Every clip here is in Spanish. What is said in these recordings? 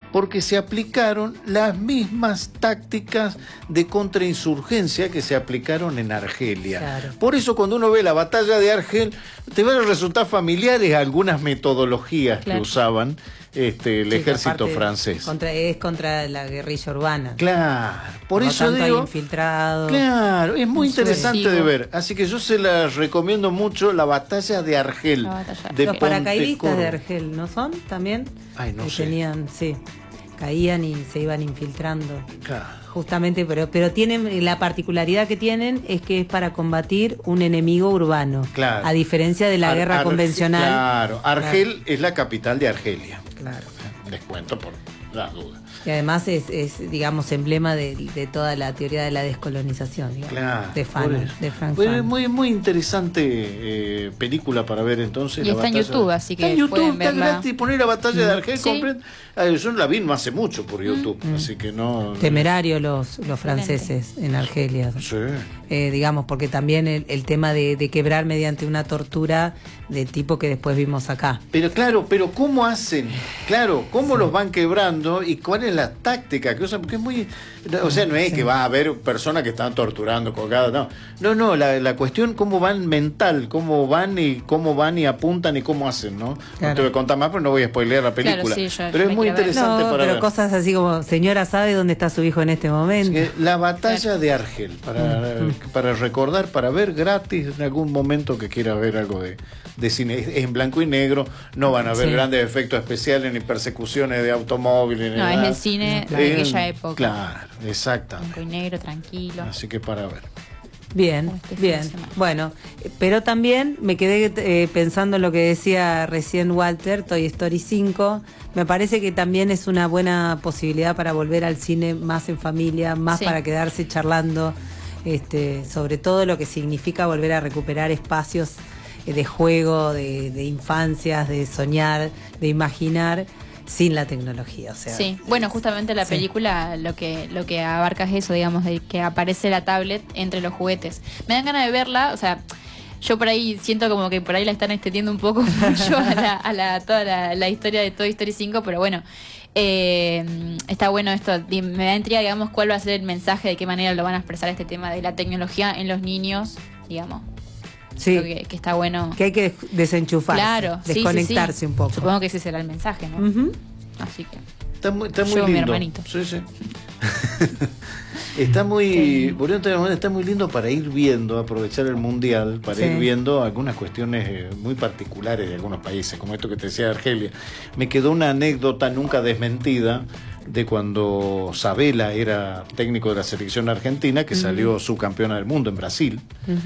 porque se aplicaron las mismas tácticas de contrainsurgencia que se aplicaron en Argelia. Claro. Por eso cuando uno ve la batalla de Argel, te van a resultar familiares algunas metodologías que usaban el ejército francés. Es contra la guerrilla urbana. Claro, por eso tanto digo, hay infiltrado. Claro, es muy interesante subversivo de ver. Así que yo se las recomiendo mucho, la batalla de Argel. Los paracaidistas de Argel, ¿no son? También. Ay, no sé. Tenían, sí, caían y se iban infiltrando. Claro. Justamente, pero tienen la particularidad que tienen es que es para combatir un enemigo urbano. Claro. A diferencia de la guerra convencional. Claro, Argel es la capital de Argelia. Claro. Les cuento por las dudas. Y además es digamos, emblema de toda la teoría de la descolonización, digamos, Claro, de Fanon, de Frank bueno, Fanon. muy interesante película para ver entonces. Y está en YouTube, así que está en YouTube, pueden está verla. gratis, poner la batalla de Argel, Sí. yo la vi no hace mucho por YouTube, así que no... Temerario los franceses en Argelia. Sí. Digamos, porque también el tema de quebrar mediante una tortura del tipo que después vimos acá. Pero claro, ¿cómo hacen? Claro, ¿cómo los van quebrando y cuál es la táctica que usan? Porque es muy... O sea, no es que va a haber personas que están torturando, colgadas, no, la cuestión cómo van mental, cómo van y apuntan y cómo hacen, ¿no? Claro. No te voy a contar más, pero no voy a spoilear la película. Claro, sí, pero es muy interesante para pero ver. cosas así como, señora, ¿sabe dónde está su hijo en este momento? La batalla de Argel, para recordar, para ver gratis en algún momento que quiera ver algo de cine. Es en blanco y negro, no van a ver grandes efectos especiales ni persecuciones de automóviles. No, es el cine de aquella época. Claro, exactamente. Blanco y negro, tranquilo. Así que para ver. Bien, bien. Bueno, pero también me quedé pensando en lo que decía recién Walter, Toy Story 5. Me parece que también es una buena posibilidad para volver al cine más en familia, más para quedarse charlando, sobre todo lo que significa volver a recuperar espacios de juego, de infancias, de soñar, de imaginar, sin la tecnología, o sea. Sí, bueno, justamente la película lo que abarca es eso, digamos, de que aparece la tablet entre los juguetes. Me dan ganas de verla, o sea, yo por ahí siento como que por ahí la están extendiendo un poco mucho a toda la historia de Toy Story 5, pero bueno, está bueno esto. Me da intriga, digamos, cuál va a ser el mensaje, de qué manera lo van a expresar este tema de la tecnología en los niños, digamos. Sí, que está bueno. Que hay que desenchufarse, desconectarse un poco. Supongo que ese será el mensaje, ¿no? Así que está muy yo, lindo. mi hermanito. Sí. Está muy lindo para ir viendo, aprovechar el mundial, para ir viendo algunas cuestiones muy particulares de algunos países, como esto que te decía de Argelia. Me quedó una anécdota nunca desmentida de cuando Sabela era técnico de la selección argentina, que salió subcampeona del mundo en Brasil.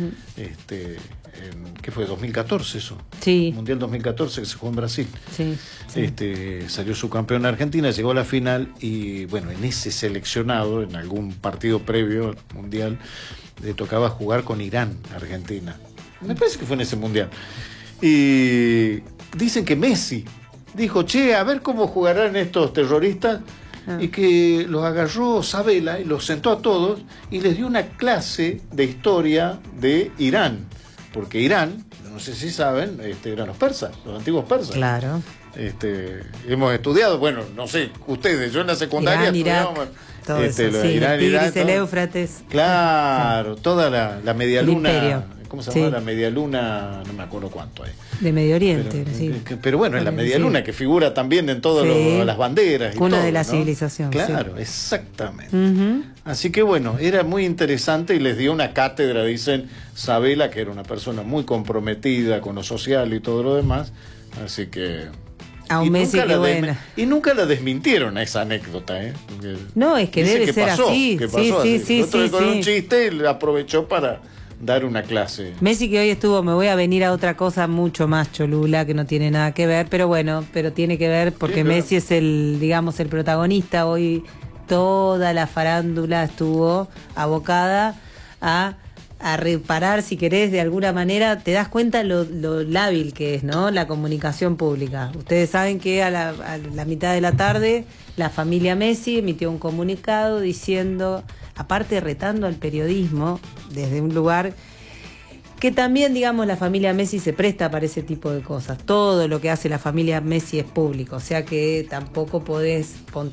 ¿Qué fue? ¿2014 eso? Sí. Mundial 2014 que se jugó en Brasil. Sí. Salió subcampeona argentina, llegó a la final y bueno, en ese seleccionado, en algún partido previo al mundial, le tocaba jugar con Irán, Argentina. Me parece que fue en ese mundial. Y dicen que Messi dijo, che, a ver cómo jugarán estos terroristas, y que los agarró Sabela y los sentó a todos y les dio una clase de historia de Irán, porque Irán, no sé si saben, eran los persas, los antiguos persas. Claro. Hemos estudiado, bueno, no sé, ustedes, yo en la secundaria estudiábamos todo eso, Irán, el Tigris, todo. el Éufrates. Claro, toda la media luna. ¿Cómo se llama? La media luna, no me acuerdo cuánto hay. De Medio Oriente, pero bueno, es la media luna que figura también en todas las banderas. Cuna de la civilización. Claro, exactamente. Así que bueno, era muy interesante y les dio una cátedra, dicen, Sabela, que era una persona muy comprometida con lo social y todo lo demás. Así que... A un Messi que buena. Y nunca la desmintieron a esa anécdota, Porque no, es que debe ser así. Que pasó así. Otro con un chiste sí. le aprovechó para dar una clase. Messi que hoy estuvo, me voy a venir a otra cosa mucho más cholula, que no tiene nada que ver, pero bueno, pero tiene que ver porque Messi es el protagonista. Hoy toda la farándula estuvo abocada a reparar, si querés, de alguna manera. Te das cuenta lo lábil que es, ¿no? La comunicación pública. Ustedes saben que a la mitad de la tarde la familia Messi emitió un comunicado diciendo, aparte retando al periodismo desde un lugar que también, digamos, la familia Messi se presta para ese tipo de cosas. Todo lo que hace la familia Messi es público, o sea que tampoco podés